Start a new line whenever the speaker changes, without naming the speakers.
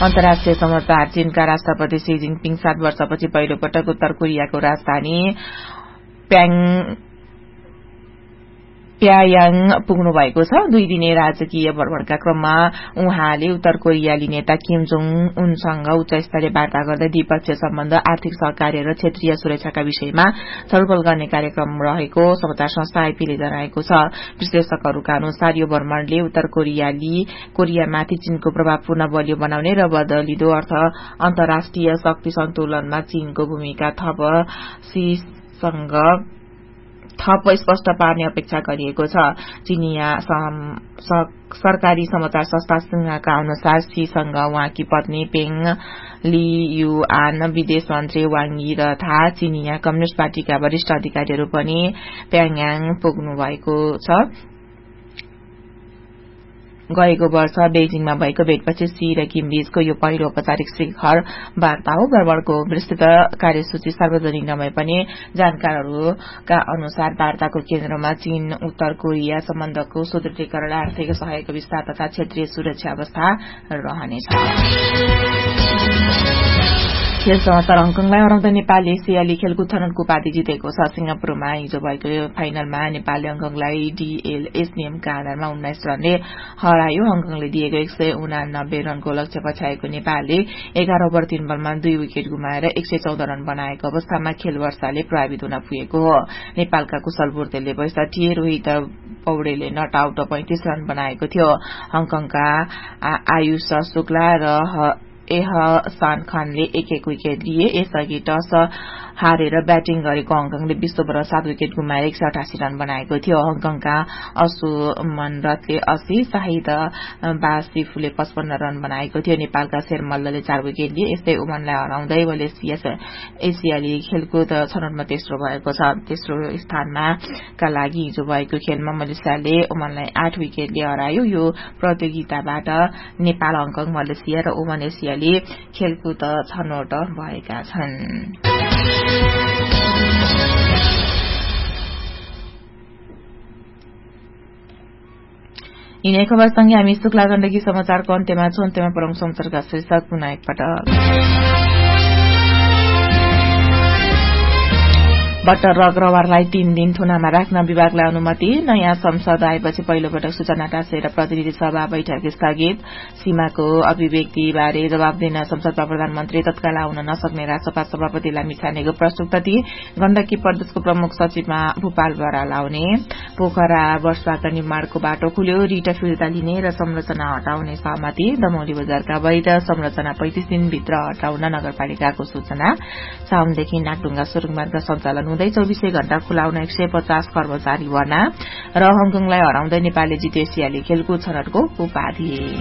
अन्तर्राष्ट्रिय समाचार चीनका राष्ट्रपति शी जिनपिङ 7 वर्षपछि पहिलो पटक उत्तर कोरियाको राजधानी प्यायाङ पुग्नु भएको छ। 2 दिने राजकीय भ्रमणका क्रममा उहाँले उत्तर कोरियाली नेता किम जोङ उनसँग उच्च स्तरीय वार्ता गर्दै द्विपक्षीय सम्बन्ध, आर्थिक सहकार्य र क्षेत्रीय सुरक्षाका विषयमा छलफल गर्ने कार्यक्रम रहेको समाचार संस्था आईपीले जनाएको छ। विश्लेषकहरूका अनुसार यो भ्रमणले उत्तर कोरियामाथि चीनको प्रभाव पुनः बलियो बनाउने र बदलिदो अन्तर्राष्ट्रिय शक्ति सन्तुलनमा चीनको भूमिका थप स्पष्ट पार्ने अपेक्षा गरिएको छ। चीनिया सरकारी समाचार संस्था सिंहका अनुसार शीसँग उहाँकी पत्नी पेङ लियुआन, विदेश मन्त्री वाङ यी र थाहा चीनिया कम्युनिष्ट पार्टीका वरिष्ठ अधिकारीहरू पनि प्याङयाङ पुग्नु भएको छ। गएको वर्ष बेजिङमा भएको भेटपछि शी र किम बीचको यो पहिलो औपचारिक शिखर वार्ता हो। भ्रमणको विस्तृत कार्यसूची सार्वजनिक नभए पनि जानकारहरूका अनुसार वार्ताको केन्द्रमा चीन उत्तर कोरिया सम्बन्धको सुदृढीकरण, आर्थिक सहयोग विस्तार तथा क्षेत्रीय सुरक्षा अवस्था रहनेछ। खेल समाचार हङकङलाई हराउँदै नेपाल एसियाली खेलकुद छनौटको उपाधि जितेको छ। सिंगापुरमा हिजो भएको फाइनलमा नेपालले हङकङलाई डीएलएस नियमका आधारमा 19 रनले हरायो। हङकङले दिएको 189 रनको लक्ष्य पछ्याएको नेपालले 11 ओभर 3 बलमा 2 विकेट गुमाएर 114 रन बनाएको अवस्थामा खेल वर्षाले प्रभावित हुन पुगेको हो। नेपालका कुशल बुर्तेलले 62, रोहित पौडेलले नट आउट 35 रन बनाएको थियो। हङकङका आयुष शुक्ला र एहसान खानले 1-1 विकेट लिए। यसअघि टस हारेर ब्याटिङ गरेको हङकङले 20 ओभरमा 7 विकेट गुमाएर 188 रन बनाएको थियो। हङकङका असुमन रथले 80, शाहिद बासिफले 55 रन बनाएको थियो। नेपालका शेरमल्लले 4 विकेट लिए। यस्तै ओमनलाई हराउँदै मलेसिया एसियाली खेलकुद छनौटमा तेस्रो भएको छ। तेस्रो स्थानमा का लागि हिजो भएको खेलमा मलेसियाले ओमनलाई 8 विकेटले हरायो। यो प्रतियोगिताबाट नेपाल, हङकङ, मलेसिया र ओमन एसियाली खेलकुद छनौट भएका छन्। यिनै खबरसँगै हामी शुक्ला गण्डकी समाचारको अन्त्यमा छौं। अन्त्यमा प्रमुख समाचारका शीर्षक पुनः एकपटक। बटर र अग्रवाललाई 3 दिन थुनामा राख्न विभागलाई अनुमति। नयाँ संसद आएपछि पहिलो पटक सूचना टाँसे र प्रतिनिधि सभा बैठक स्थगित। सीमाको अभिव्यक्तिबारे जवाब दिन संसदमा प्रधानमन्त्री तत्काल आउन नसक्ने राष्ट्रपा सभापति लामिछानेको प्रस्तुति। गण्डकी प्रदेशको प्रमुख सचिवमा भूपाल बराल आउने। पोखरा वर्षाका निर्माणको बाटो खुल्यो। रिट फिर्ता लिने र संरचना हटाउने सहमति। दमौली बजारका वैध संरचना 35 दिनभित्र हटाउन नगरपालिकाको सूचना। साउनदेखि नागढुङ्गा सुरुङमार्ग सञ्चालन हुँदै 24 घण्टा खुलाउन 150 कर्मचारी भर्ना। र हङकङलाई हराउँदै नेपालले जित्यो एसियाली खेलकुद छनौटको उपाधि।